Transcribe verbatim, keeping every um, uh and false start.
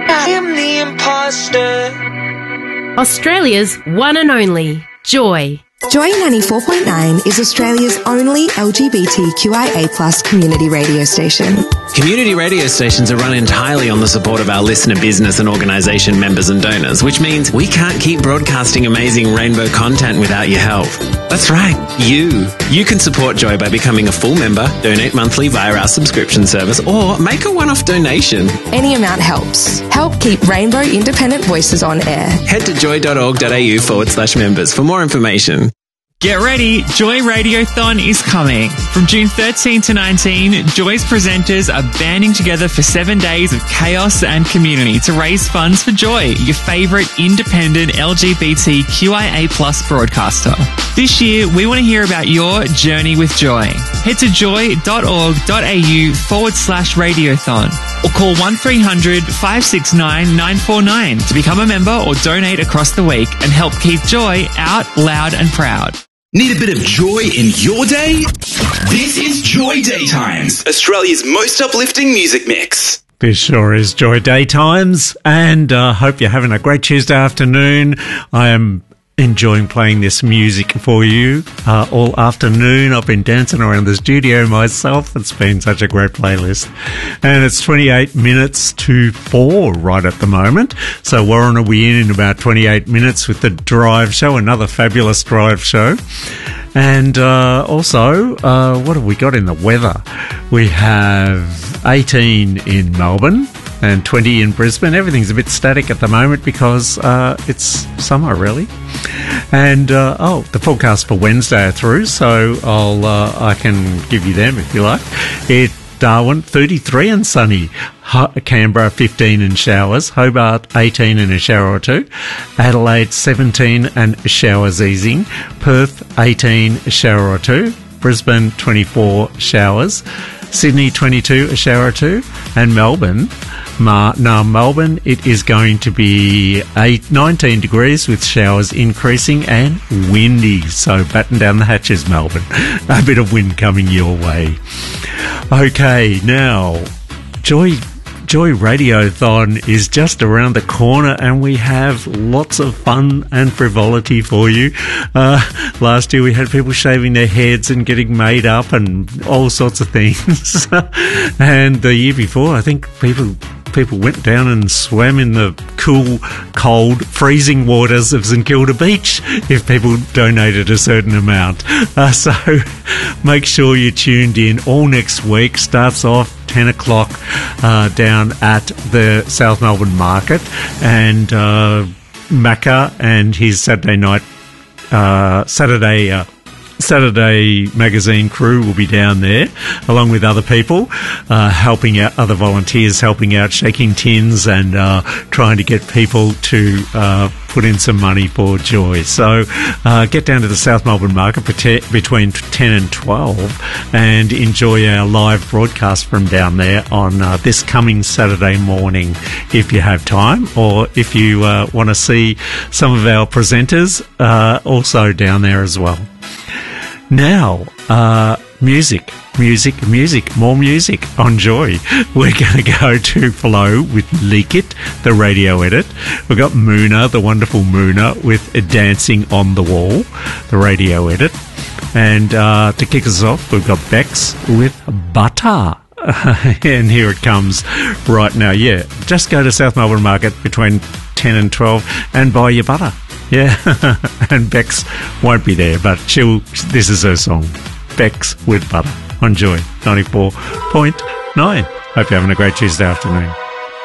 I am the imposter. Australia's one and only Joy. Joy ninety-four point nine is Australia's only L G B T Q I A plus community radio station. Community radio stations are run entirely on the support of our listener business and organisation members and donors, which means we can't keep broadcasting amazing rainbow content without your help. That's right, you. You can support Joy by becoming a full member, donate monthly via our subscription service, or make a one-off donation. Any amount helps. Help keep Rainbow Independent Voices on air. Head to joy.org.au forward slash members for more information. Get ready, Joy Radiothon is coming. From June thirteenth to nineteenth, Joy's presenters are banding together for seven days of chaos and community to raise funds for Joy, your favourite independent L G B T Q I A plus broadcaster. This year, we want to hear about your journey with Joy. Head to joy.org.au forward slash radiothon or call one three hundred five six nine nine four nine to become a member or donate across the week and help keep Joy out loud and proud. Need a bit of joy in your day? This is Joy Daytimes, Australia's most uplifting music mix. This sure is Joy Daytimes, and I uh, hope you're having a great Tuesday afternoon. I am enjoying playing this music for you uh, all afternoon. I've been dancing around the studio myself. It's been such a great playlist. And it's twenty-eight minutes to four right at the moment. So Warren will be in in about twenty-eight minutes with the Drive Show, another fabulous Drive Show. And uh, also, uh, what have we got in the weather? We have eighteen in Melbourne and twenty in Brisbane. Everything's a bit static at the moment because uh, it's summer, really. And, uh, oh, the forecast for Wednesday are through, so I'll uh, I can give you them if you like. It Darwin, thirty-three and sunny. Canberra, fifteen and showers. Hobart, eighteen and a shower or two. Adelaide, seventeen and showers easing. Perth, eighteen, a shower or two. Brisbane, twenty-four showers. Sydney, twenty-two, a shower or two. And Melbourne, Ma- now Melbourne, it is going to be eight, nineteen degrees with showers increasing and windy. So batten down the hatches, Melbourne. A bit of wind coming your way. Okay, now, Joy... Joy Radiothon is just around the corner and we have lots of fun and frivolity for you. Uh, last year we had people shaving their heads and getting made up and all sorts of things. And the year before, I think people... people went down and swam in the cool, cold, freezing waters of St Kilda Beach if people donated a certain amount. Uh, so make sure you're tuned in. All next week starts off ten o'clock uh, down at the South Melbourne Market, and uh, Macca and his Saturday night, uh, Saturday uh, Saturday magazine crew will be down there along with other people uh, helping out, other volunteers helping out, shaking tins and uh, trying to get people to uh, put in some money for Joy. So uh, get down to the South Melbourne Market between ten and twelve and enjoy our live broadcast from down there on uh, this coming Saturday morning if you have time, or if you uh, want to see some of our presenters uh, also down there as well. Now, uh, music, music, music, more music on Joy. We're going to go to Flow with Leak It, the radio edit. We've got Moona, the wonderful Moona, with Dancing on the Wall, the radio edit. And uh, to kick us off, we've got Bex with Butter. And here it comes right now. Yeah, just go to South Melbourne Market between ten and twelve and buy your butter. Yeah, and Bex won't be there, but she'll. This is her song, Bex with Butter, on Joy ninety-four point nine. Hope you're having a great Tuesday afternoon.